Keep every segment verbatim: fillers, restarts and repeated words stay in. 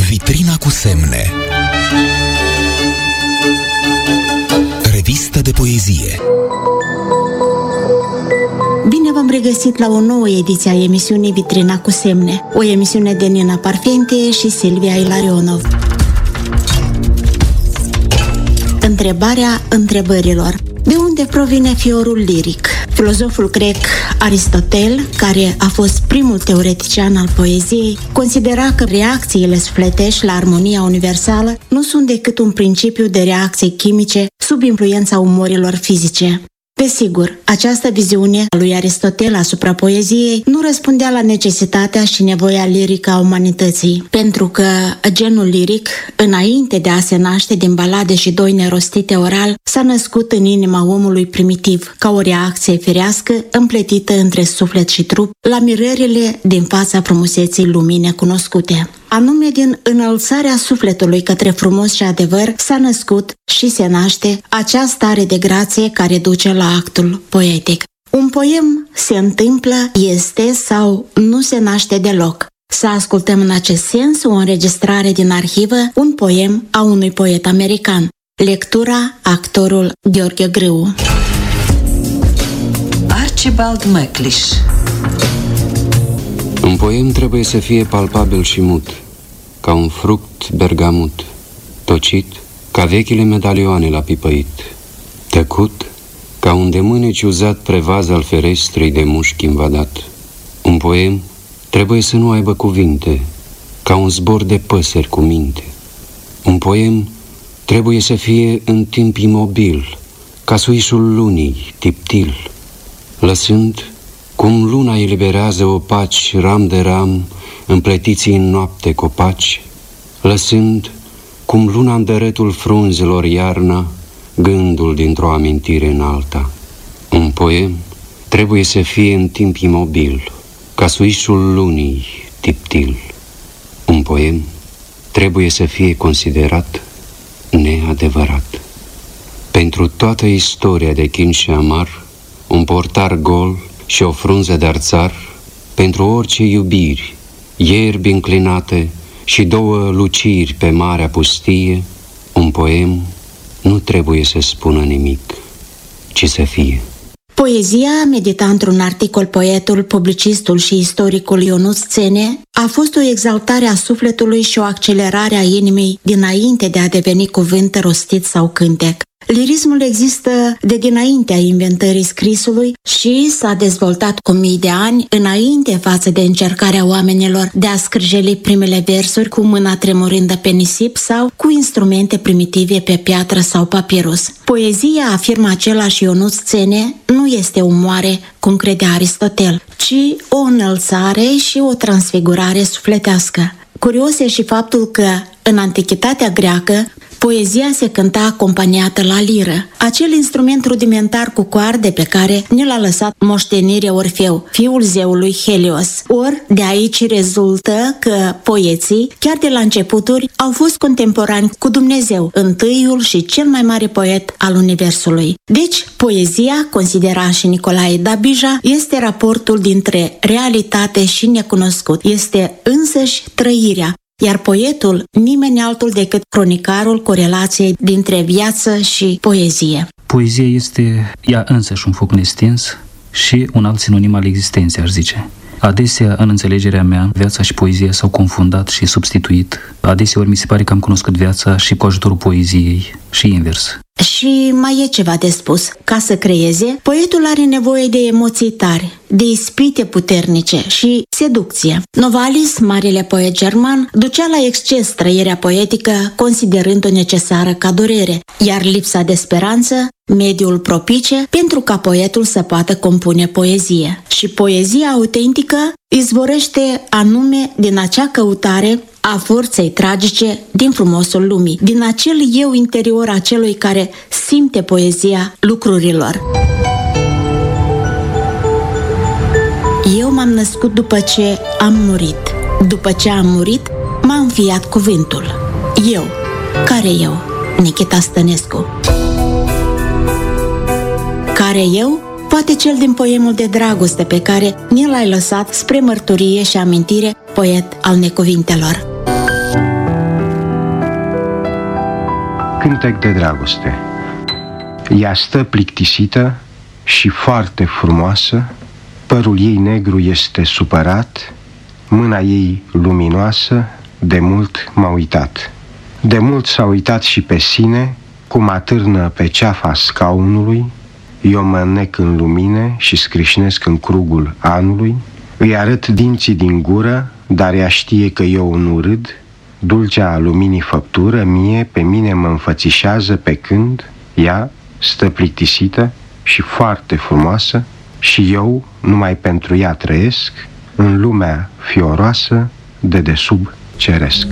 Vitrina cu semne. Revistă de poezie. Bine v-am regăsit la o nouă ediție a emisiunii Vitrina cu semne, o emisiune de Nina Parfente și Silvia Ilarionov. Întrebarea întrebărilor. De unde provine fiorul liric? Filozoful grec Aristotel, care a fost primul teoretician al poeziei, considera că reacțiile sufletești la armonia universală nu sunt decât un principiu de reacții chimice sub influența umorilor fizice. Desigur, această viziune a lui Aristotel asupra poeziei nu răspundea la necesitatea și nevoia lirică a umanității, pentru că genul liric, înainte de a se naște din balade și doine rostite oral, s-a născut în inima omului primitiv, ca o reacție firească împletită între suflet și trup la mirările din fața frumuseții lumii necunoscute. Anume din înălțarea sufletului către frumos și adevăr s-a născut și se naște acea stare de grație care duce la actul poetic. Un poem se întâmplă, este sau nu se naște deloc. Să ascultăm în acest sens o înregistrare din arhivă, un poem a unui poet american. Lectura, actorul Gheorghe Grâu. Archibald MacLeish. Un poem trebuie să fie palpabil și mut, ca un fruct bergamut, tocit, ca vechile medalioane la pipăit, tăcut, ca un demâneci uzat prevaz al ferestrei de mușchi invadat. Un poem trebuie să nu aibă cuvinte, ca un zbor de păsări cu minte. Un poem trebuie să fie în timp imobil, ca suișul lunii, tiptil, lăsând cum luna eliberează opaci ram de ram, împletiții în noapte copaci, lăsând cum luna în dărătul frunzelor iarna, gândul dintr-o amintire în alta. Un poem trebuie să fie în timp imobil, ca suișul lunii, tiptil. Un poem trebuie să fie considerat neadevărat. Pentru toată istoria de chin și amar, un portar gol și o frunză de arțar, pentru orice iubiri, ierbi înclinate și două luciri pe marea pustie, un poem nu trebuie să spună nimic, ci să fie. Poezia, medita într-un articol poetul, publicistul și istoricul Ionuț Țene, a fost o exaltare a sufletului și o accelerare a inimii dinainte de a deveni cuvânt rostit sau cântec. Lirismul există de dinaintea inventării scrisului și s-a dezvoltat cu mii de ani înainte față de încercarea oamenilor de a scrijeli primele versuri cu mâna tremurândă pe nisip sau cu instrumente primitive pe piatră sau papirus. Poezia, afirmă același Ionuț Țene, nu este umoare, cum credea Aristotel, ci o înălțare și o transfigurare sufletească. Curios e și faptul că, în antichitatea greacă, poezia se cânta acompaniată la liră, acel instrument rudimentar cu coarde pe care ne l-a lăsat moștenire Orfeu, fiul zeului Helios. Ori de aici rezultă că poeții, chiar de la începuturi, au fost contemporani cu Dumnezeu, întâiul și cel mai mare poet al universului. Deci, poezia, considera și Nicolae Dabija, este raportul dintre realitate și necunoscut, este însăși trăirea. Iar poetul, nimeni altul decât cronicarul corelației dintre viață și poezie. Poezia este ea însăși un foc nestins și un alt sinonim al existenței, aș zice. Adesea, în înțelegerea mea, viața și poezia s-au confundat și substituit. Adeseori mi se pare că am cunoscut viața și cu ajutorul poeziei și invers. Și mai e ceva de spus. Ca să creeze, poetul are nevoie de emoții tari, de ispite puternice și seducție. Novalis, marele poet german, ducea la exces trăirea poetică, considerând-o necesară ca durere, iar lipsa de speranță, mediul propice pentru ca poetul să poată compune poezie. Și poezia autentică izvorăște anume din acea căutare a forței tragice din frumosul lumii, din acel eu interior a celui care simte poezia lucrurilor. Eu m-am născut după ce am murit. După ce am murit, m-a înfiat cuvântul. Eu. Care eu? Nichita Stănescu. Care eu? Poate cel din poemul de dragoste pe care ni l-ai lăsat spre mărturie și amintire, poet al necuvintelor. Cântec de dragoste. Ea stă plictisită și foarte frumoasă, părul ei negru este supărat, mâna ei luminoasă de mult m-a uitat. De mult s-a uitat și pe sine, cum atârnă pe ceafa scaunului, eu mă înnec în lumine și scrișnesc în crugul anului, îi arăt dinții din gură, dar ea știe că eu nu râd, dulcea luminii făptură mie pe mine mă înfățișează pe când ea stă plictisită și foarte frumoasă și eu numai pentru ea trăiesc în lumea fioroasă de desubt ceresc.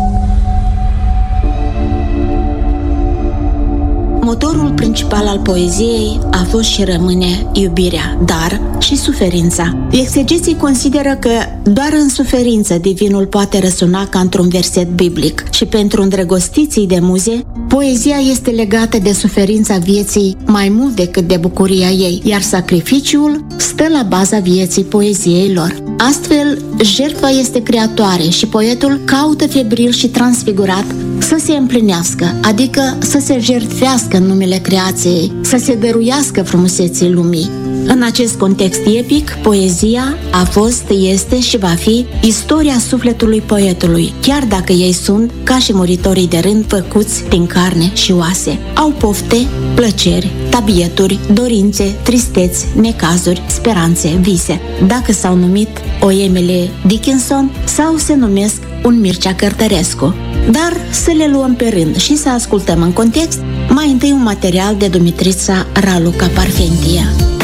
Motorul principal al poeziei a fost și rămâne iubirea, dar și suferința. Exegeții consideră că doar în suferință divinul poate răsuna ca într-un verset biblic și pentru îndrăgostiții de muze, poezia este legată de suferința vieții mai mult decât de bucuria ei, iar sacrificiul stă la baza vieții poeziei lor. Astfel, jertfa este creatoare și poetul caută febril și transfigurat să se împlinească, adică să se jertfească în numele creației, să se dăruiască frumuseții lumii. În acest context epic, poezia a fost, este și va fi istoria sufletului poetului, chiar dacă ei sunt, ca și muritorii de rând, făcuți din carne și oase. Au pofte, plăceri, tabieturi, dorințe, tristeți, necazuri, speranțe, vise. Dacă s-au numit o Emily Dickinson sau se numesc un Mircea Cărtărescu. Dar să le luăm pe rând și să ascultăm în context mai întâi un material de Dumitrița Raluca Parfentia.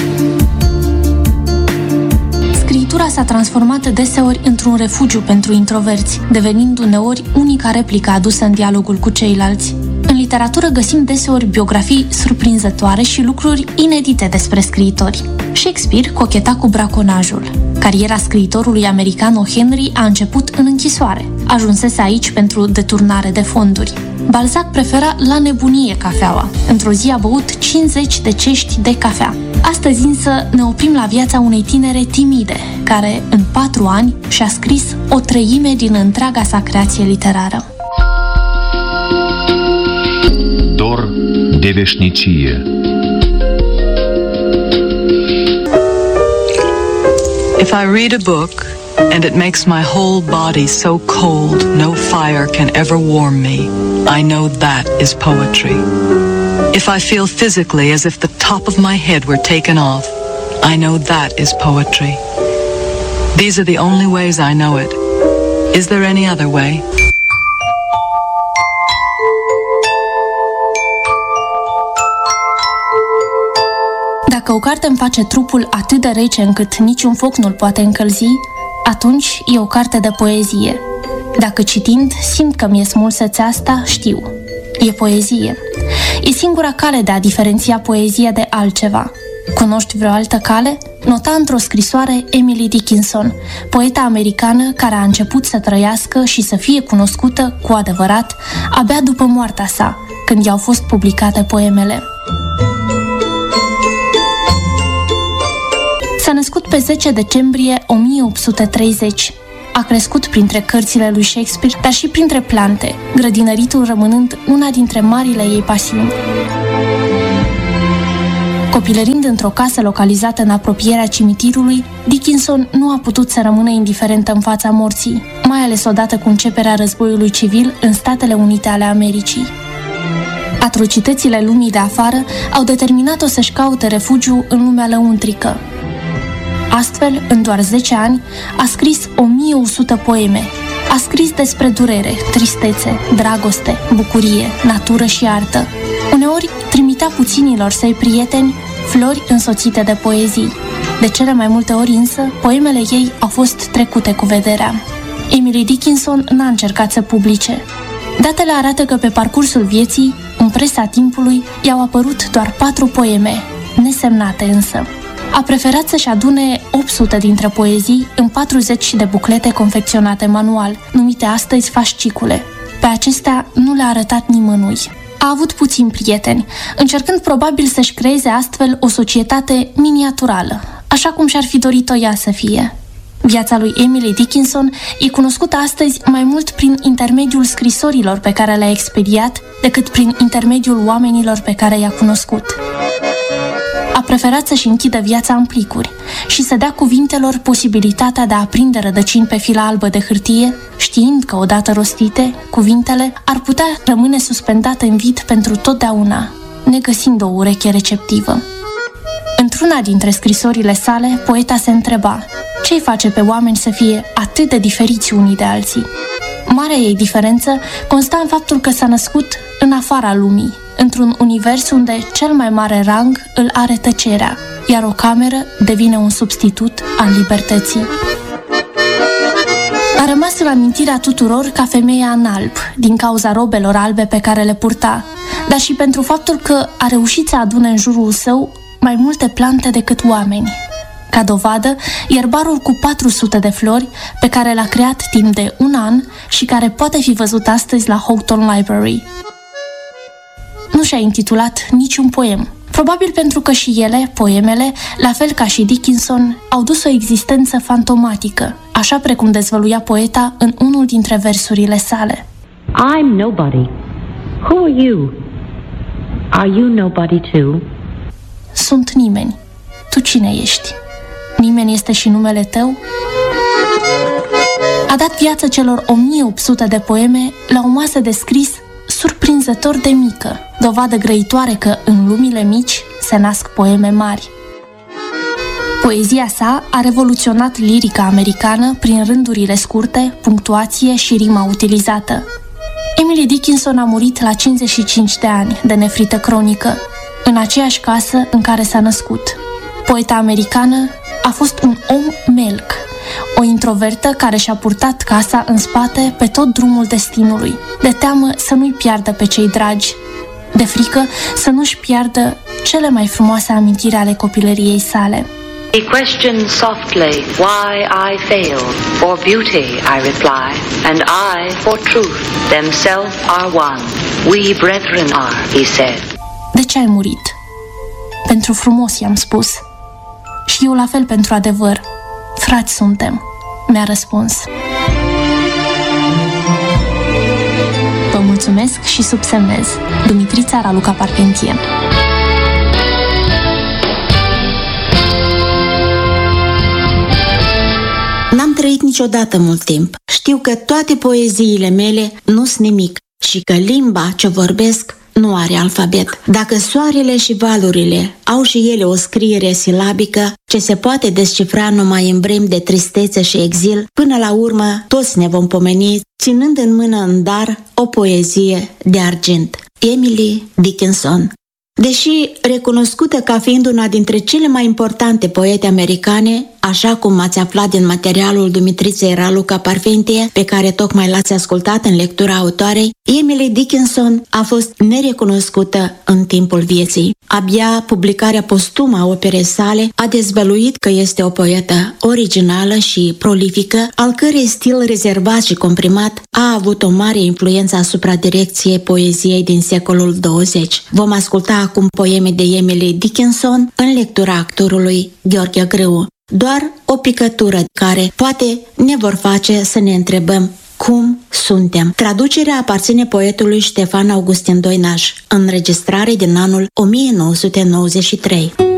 Scriitura s-a transformat deseori într-un refugiu pentru introverți, devenind uneori unica replică adusă în dialogul cu ceilalți. În literatură găsim deseori biografii surprinzătoare și lucruri inedite despre scriitori. Shakespeare cocheta cu braconajul. Cariera scriitorului american O. Henry a început în închisoare. Ajunsese aici pentru deturnare de fonduri. Balzac prefera la nebunie cafeaua. Într-o zi a băut cincizeci de cești de cafea. Astăzi însă ne oprim la viața unei tinere timide, care în patru ani și-a scris o treime din întreaga sa creație literară. Dor de veșnicie. If I read a book and it makes my whole body so cold no fire can ever warm me, I know that is poetry. If I feel physically as if the top of my head were taken off, I know that is poetry. These are the only ways I know it. Is there any other way? Dacă o carte îmi face trupul atât de rece încât niciun foc nu-l poate încălzi, atunci e o carte de poezie. Dacă citind simt că mi-e smulsă țeasta, știu. E poezie. E singura cale de a diferenția poezia de altceva. Cunoști vreo altă cale? Nota într-o scrisoare Emily Dickinson, poeta americană care a început să trăiască și să fie cunoscută cu adevărat abia după moartea sa, când i-au fost publicate poemele. S-a născut pe zece decembrie o mie opt sute treizeci. A crescut printre cărțile lui Shakespeare, dar și printre plante, grădinăritul rămânând una dintre marile ei pasiuni. Copilărind într-o casă localizată în apropierea cimitirului, Dickinson nu a putut să rămână indiferentă în fața morții, mai ales odată cu începerea războiului civil în Statele Unite ale Americii. Atrocitățile lumii de afară au determinat-o să-și caute refugiu în lumea lăuntrică. Astfel, în doar zece ani, a scris o mie o sută poeme. A scris despre durere, tristețe, dragoste, bucurie, natură și artă. Uneori trimitea puținilor săi prieteni flori însoțite de poezii. De cele mai multe ori însă, poemele ei au fost trecute cu vederea. Emily Dickinson n-a încercat să publice. Datele arată că pe parcursul vieții, în presa timpului, i-au apărut doar patru poeme, nesemnate însă. A preferat să-și adune opt sute dintre poezii în patruzeci de buclete confecționate manual, numite astăzi fascicule. Pe acestea nu le-a arătat nimănui. A avut puțini prieteni, încercând probabil să-și creeze astfel o societate miniaturală, așa cum și-ar fi dorit-o ea să fie. Viața lui Emily Dickinson e cunoscută astăzi mai mult prin intermediul scrisorilor pe care le-a expediat decât prin intermediul oamenilor pe care i-a cunoscut. A preferat să-și închidă viața în plicuri și să dea cuvintelor posibilitatea de a prinde rădăcini pe fila albă de hârtie, știind că odată rostite, cuvintele ar putea rămâne suspendate în vid pentru totdeauna, negăsind o ureche receptivă. Într-una dintre scrisorile sale, poeta se întreba: ce-i face pe oameni să fie atât de diferiți unii de alții? Marea ei diferență consta în faptul că s-a născut în afara lumii, într-un univers unde cel mai mare rang îl are tăcerea, iar o cameră devine un substitut al libertății. A rămas în amintirea tuturor ca femeia în alb, din cauza robelor albe pe care le purta, dar și pentru faptul că a reușit să adune în jurul său mai multe plante decât oameni. Ca dovadă, ierbarul cu patru sute de flori pe care l-a creat timp de un an și care poate fi văzut astăzi la Houghton Library. Nu și-a intitulat niciun poem, probabil pentru că și ele, poemele, la fel ca și Dickinson, au dus o existență fantomatică, așa precum dezvăluia poeta în unul dintre versurile sale. I'm nobody. Who are you? Are you nobody too? Sunt nimeni. Tu cine ești? Nimeni este și numele tău? A dat viață celor o mie opt sute de poeme la o masă de scris surprinzător de mică, dovadă grăitoare că în lumile mici se nasc poeme mari. Poezia sa a revoluționat lirica americană prin rândurile scurte, punctuație și rima utilizată. Emily Dickinson a murit la cincizeci și cinci de ani de nefrită cronică, în aceeași casă în care s-a născut. Poeta americană a fost un om melc, o introvertă care și-a purtat casa în spate pe tot drumul destinului, de teamă să nu-i piardă pe cei dragi, de frică să nu-și piardă cele mai frumoase amintiri ale copilăriei sale. He questioned softly why I fail. For beauty, I reply, and I for truth. Themselves are one. We brethren are, he said. De ce ai murit? Pentru frumos, i-am spus. Și eu la fel pentru adevăr. Frați suntem, mi-a răspuns. Vă mulțumesc și subsemnez. Dumitrița Raluca Parfentien. N-am trăit niciodată mult timp. Știu că toate poeziile mele nu sunt nimic și că limba ce vorbesc nu are alfabet. Dacă soarele și valurile au și ele o scriere silabică ce se poate descifra numai în vremi de tristețe și exil, până la urmă toți ne vom pomeni ținând în mână în dar o poezie de argint. Emily Dickinson. Deși recunoscută ca fiind una dintre cele mai importante poete americane, așa cum ați aflat din materialul Dumitriței Raluca Parfentie, pe care tocmai l-ați ascultat în lectura autoarei, Emily Dickinson a fost nerecunoscută în timpul vieții. Abia publicarea postumă a operei sale a dezvăluit că este o poetă originală și prolifică, al cărei stil rezervat și comprimat a avut o mare influență asupra direcției poeziei din secolul douăzeci. Vom asculta acum poeme de Emily Dickinson în lectura actorului Gheorghe Grâu. Doar o picătură care poate ne vor face să ne întrebăm cum suntem. Traducerea aparține poetului Ștefan Augustin Doinaș, înregistrare din anul o mie nouă sute nouăzeci și trei.